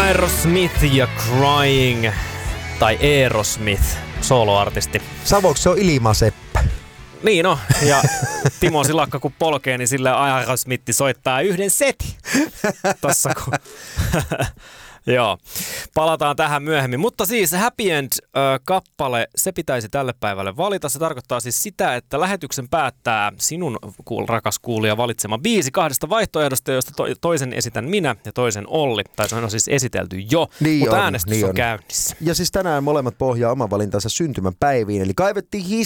Aerosmith ja Crying, tai Aerosmith, soloartisti. Savoksi se on Ilmaseppä. Niin no, ja Timo Silakka kun polkee, niin sille Aerosmith soittaa yhden setin. Tossa kun... Joo, palataan tähän myöhemmin. Mutta siis Happy End-kappale, se pitäisi tälle päivälle valita. Se tarkoittaa siis sitä, että lähetyksen päättää sinun rakas kuulija valitsema biisi kahdesta vaihtoehdosta, joista toisen esitän minä ja toisen Olli. Tai se on siis esitelty jo, niin mutta äänestys on käynnissä. Ja siis tänään molemmat pohjaa oman valintansa syntymäpäiviin. Eli kaivettiin